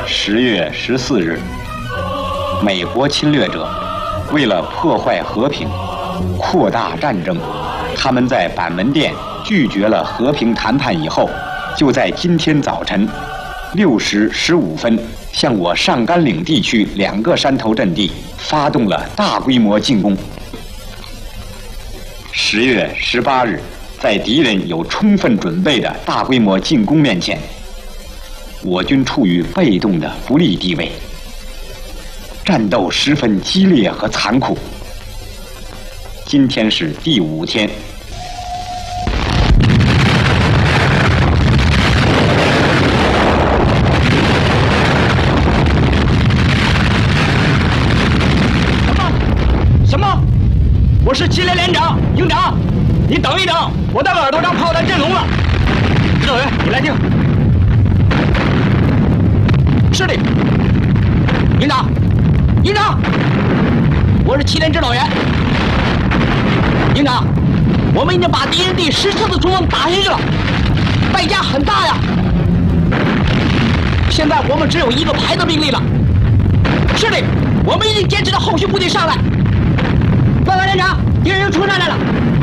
10月14日，美国侵略者为了破坏和平、扩大战争，他们在板门店拒绝了和平谈判以后，就在今天早晨6时15分，向我上甘岭地区2个山头阵地发动了大规模进攻。10月18日，在敌人有充分准备的大规模进攻面前，我军处于被动的不利地位，战斗十分激烈和残酷。今天是第5天。 什么？我是7连连长营长，你等一等，我的耳朵上炮弹震聋了。指导员，你来听。是的，营长，营长，我是7连指导员。营长，我们已经把敌人第14次冲锋打下去了，代价很大呀。现在我们只有1个排的兵力了。是的，我们已经坚持着后续部队上来。报告连长，敌人又冲上来了。